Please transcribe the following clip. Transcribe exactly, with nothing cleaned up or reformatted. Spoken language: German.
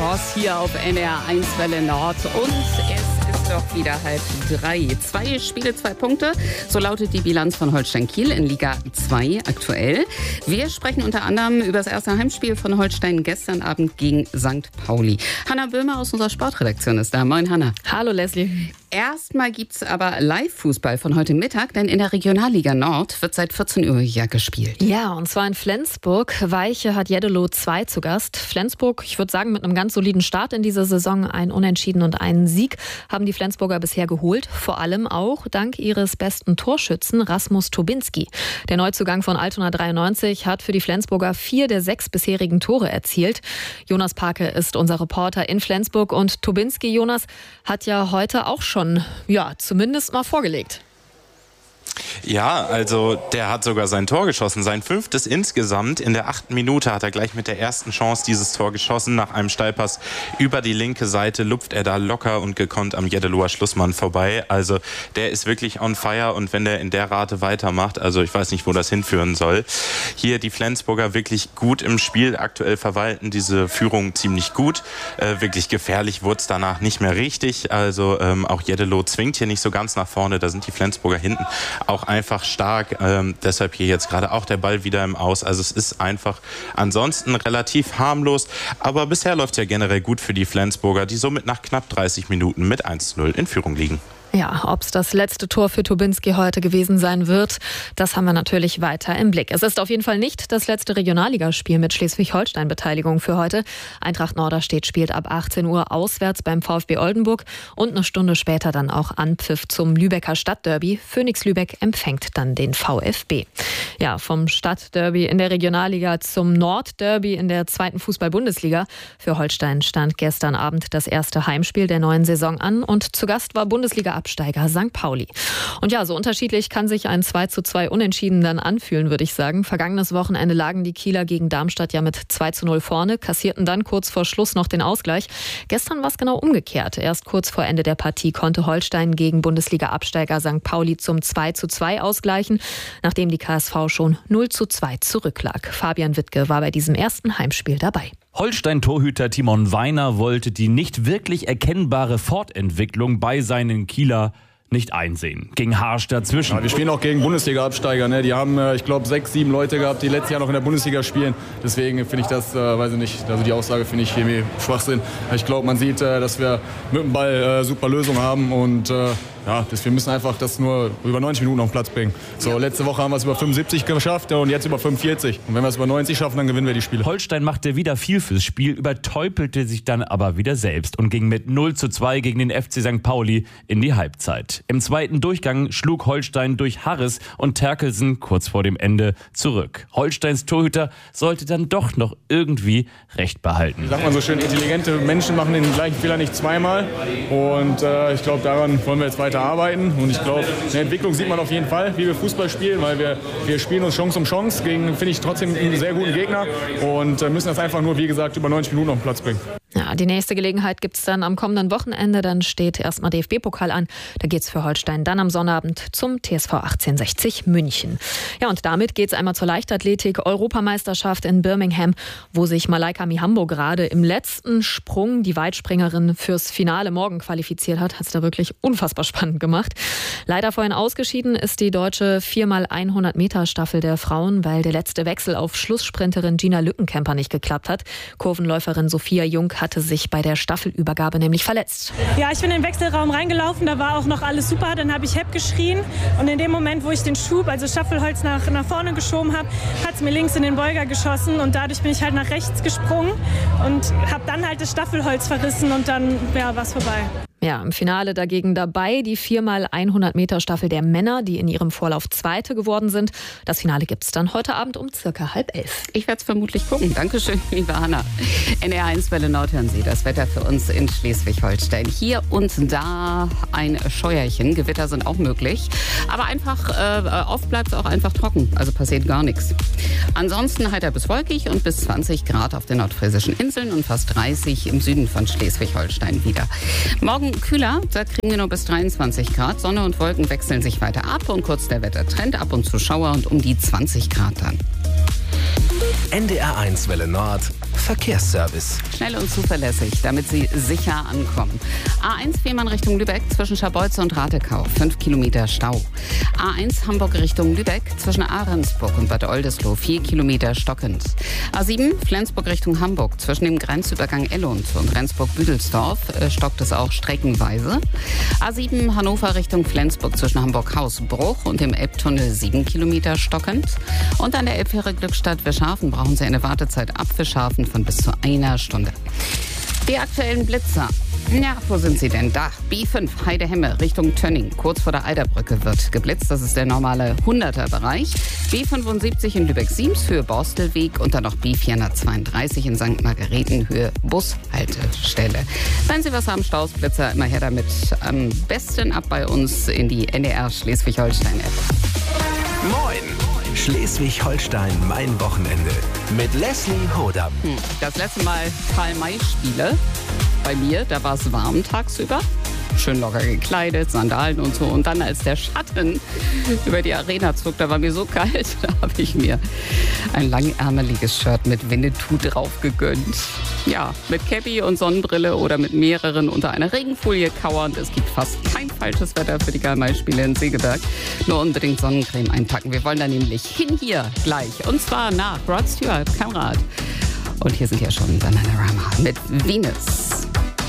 Chance hier auf N R eins Welle Nord und es ist doch wieder halb drei. Zwei Spiele, zwei Punkte. So lautet die Bilanz von Holstein Kiel in Liga zwei aktuell. Wir sprechen unter anderem über das erste Heimspiel von Holstein gestern Abend gegen Sankt Pauli. Hanna Böhmer aus unserer Sportredaktion ist da. Moin, Hanna. Hallo, Leslie. Erstmal gibt es aber Live-Fußball von heute Mittag, denn in der Regionalliga Nord wird seit vierzehn Uhr ja gespielt. Ja, und zwar in Flensburg. Weiche hat Jeddelo zwei zu Gast. Flensburg, ich würde sagen, mit einem ganz soliden Start in dieser Saison. Ein Unentschieden und einen Sieg haben die Flensburger bisher geholt. Vor allem auch dank ihres besten Torschützen Rasmus Tobinski. Der Neuzugang von Altona dreiundneunzig hat für die Flensburger vier der sechs bisherigen Tore erzielt. Jonas Parke ist unser Reporter in Flensburg und Tobinski, Jonas, hat ja heute auch schon ja, zumindest mal vorgelegt. Ja, also der hat sogar sein Tor geschossen, sein fünftes insgesamt. In der achten Minute hat er gleich mit der ersten Chance dieses Tor geschossen. Nach einem Steilpass über die linke Seite lupft er da locker und gekonnt am Jeddeloher Schlussmann vorbei. Also der ist wirklich on fire und wenn der in der Rate weitermacht, also ich weiß nicht, wo das hinführen soll. Hier die Flensburger wirklich gut im Spiel, aktuell verwalten diese Führung ziemlich gut. Äh, wirklich gefährlich wurde es danach nicht mehr richtig. Also ähm, auch Jeddeloh zwingt hier nicht so ganz nach vorne, da sind die Flensburger hinten auch einfach stark, ähm, deshalb hier jetzt gerade auch der Ball wieder im Aus. Also es ist einfach ansonsten relativ harmlos, aber bisher läuft es ja generell gut für die Flensburger, die somit nach knapp dreißig Minuten mit eins zu null in Führung liegen. Ja, ob es das letzte Tor für Tobinski heute gewesen sein wird, das haben wir natürlich weiter im Blick. Es ist auf jeden Fall nicht das letzte Regionalligaspiel mit Schleswig-Holstein-Beteiligung für heute. Eintracht Norderstedt spielt ab achtzehn Uhr auswärts beim VfB Oldenburg und eine Stunde später dann auch Anpfiff zum Lübecker Stadtderby. Phoenix Lübeck empfängt dann den VfB. Ja, vom Stadtderby in der Regionalliga zum Nordderby in der zweiten Fußball-Bundesliga. Für Holstein stand gestern Abend das erste Heimspiel der neuen Saison an und zu Gast war Bundesliga Absteiger Sankt Pauli. Und ja, so unterschiedlich kann sich ein zwei zu zwei Unentschieden dann anfühlen, würde ich sagen. Vergangenes Wochenende lagen die Kieler gegen Darmstadt ja mit zwei zu null vorne, kassierten dann kurz vor Schluss noch den Ausgleich. Gestern war es genau umgekehrt. Erst kurz vor Ende der Partie konnte Holstein gegen Bundesliga-Absteiger Sankt Pauli zum zwei zu zwei ausgleichen, nachdem die K S V schon null zu zwei zurücklag. Fabian Wittke war bei diesem ersten Heimspiel dabei. Holstein-Torhüter Timon Weiner wollte die nicht wirklich erkennbare Fortentwicklung bei seinen Kieler nicht einsehen. Ging harsch dazwischen. Ja, wir spielen auch gegen Bundesliga-Absteiger. Ne? Die haben, äh, ich glaube, sechs, sieben Leute gehabt, die letztes Jahr noch in der Bundesliga spielen. Deswegen finde ich das, äh, weiß ich nicht, also die Aussage finde ich irgendwie Schwachsinn. Ich glaube, man sieht, äh, dass wir mit dem Ball äh, super Lösungen haben und äh, ja, das, wir müssen einfach das nur über neunzig Minuten auf den Platz bringen. So, letzte Woche haben wir es über fünfundsiebzig geschafft und jetzt über fünfundvierzig. Und wenn wir es über neunzig schaffen, dann gewinnen wir die Spiele. Holstein machte wieder viel fürs Spiel, übertäupelte sich dann aber wieder selbst und ging mit null zu zwei gegen den F C Sankt Pauli in die Halbzeit. Im zweiten Durchgang schlug Holstein durch Harris und Terkelsen kurz vor dem Ende zurück. Holsteins Torhüter sollte dann doch noch irgendwie Recht behalten. Sagt man so schön, intelligente Menschen machen den gleichen Fehler nicht zweimal. Und äh, ich glaube, daran wollen wir jetzt weiter arbeiten. Und ich glaube, eine Entwicklung sieht man auf jeden Fall, wie wir Fußball spielen, weil wir, wir spielen uns Chance um Chance gegen, finde ich, trotzdem einen sehr guten Gegner und äh, müssen das einfach nur, wie gesagt, über neunzig Minuten auf den Platz bringen. Ja, die nächste Gelegenheit gibt es dann am kommenden Wochenende. Dann steht erstmal D F B-Pokal an. Da geht es für Holstein dann am Sonnabend zum T S V achtzehnhundertsechzig München. Ja, und damit geht es einmal zur Leichtathletik-Europameisterschaft in Birmingham, wo sich Malaika Mihambo gerade im letzten Sprung, die Weitspringerin, fürs Finale morgen qualifiziert hat. Hat es da wirklich unfassbar spannend gemacht. Leider vorhin ausgeschieden ist die deutsche vier mal hundert Meter Staffel der Frauen, weil der letzte Wechsel auf Schlusssprinterin Gina Lückenkämper nicht geklappt hat. Kurvenläuferin Sophia Jung hatte sich bei der Staffelübergabe nämlich verletzt. Ja, ich bin in den Wechselraum reingelaufen, da war auch noch alles super. Dann habe ich Hepp geschrien und in dem Moment, wo ich den Schub, also Staffelholz nach, nach vorne geschoben habe, hat es mir links in den Beuger geschossen und dadurch bin ich halt nach rechts gesprungen und habe dann halt das Staffelholz verrissen und dann ja, war es vorbei. Ja, im Finale dagegen dabei die vier mal hundert Meter Staffel der Männer, die in ihrem Vorlauf Zweite geworden sind. Das Finale gibt es dann heute Abend um circa halb elf. Ich werde es vermutlich gucken. Dankeschön, liebe Hanna. N R eins Welle Nord hören Sie das Wetter für uns in Schleswig-Holstein. Hier und da ein Scheuerchen. Gewitter sind auch möglich. Aber einfach, äh, oft bleibt es auch einfach trocken. Also passiert gar nichts. Ansonsten heiter bis wolkig und bis zwanzig Grad auf den nordfriesischen Inseln und fast dreißig im Süden von Schleswig-Holstein wieder. Morgen kühler, da kriegen wir nur bis dreiundzwanzig Grad. Sonne und Wolken wechseln sich weiter ab und kurz der Wettertrend, ab und zu Schauer und um die zwanzig Grad dann. N D R eins Welle Nord Verkehrsservice. Schnell und zuverlässig, damit Sie sicher ankommen. A eins Fehmarn Richtung Lübeck zwischen Scharbeutze und Ratekau, fünf Kilometer Stau. A eins Hamburg Richtung Lübeck zwischen Ahrensburg und Bad Oldesloe, vier Kilometer stockend. A sieben Flensburg Richtung Hamburg zwischen dem Grenzübergang Ellund und Rendsburg-Büdelsdorf äh, stockt es auch streckenweise. A sieben Hannover Richtung Flensburg zwischen Hamburg-Hausbruch und dem Elbtunnel, sieben Kilometer stockend. Und an der Elbfähre Glückstadt-Wischhafen brauchen Sie eine Wartezeit ab Wischhafen von bis zu einer Stunde. Die aktuellen Blitzer. Ja, wo sind sie denn? Da, B fünf Heidehemme Richtung Tönning, kurz vor der Eiderbrücke wird geblitzt. Das ist der normale hunderter-Bereich. B fünfundsiebzig in Lübeck-Siems, Höhe Borstelweg und dann noch B vierhundertzweiunddreißig in Sankt Margareten, Höhe Bushaltestelle. Wenn Sie was haben, Staus, Blitzer, immer her damit. Am besten ab bei uns in die N D R Schleswig-Holstein-App. Moin! Schleswig-Holstein, mein Wochenende. Mit Leslie Hodam. Hm, das letzte Mal Karl-May-Spiele. Bei mir, da war es warm tagsüber. Schön locker gekleidet, Sandalen und so. Und dann, als der Schatten über die Arena zog, da war mir so kalt, da habe ich mir ein langärmeliges Shirt mit Winnetou drauf gegönnt. Ja, mit Cappy und Sonnenbrille oder mit mehreren unter einer Regenfolie kauernd. Es gibt fast kein falsches Wetter für die Karl-May-Spiele in Segeberg. Nur unbedingt Sonnencreme einpacken. Wir wollen da nämlich hin hier gleich. Und zwar nach Rod Stewart, Kamerad. Und hier sind ja schon Bananarama mit Venus.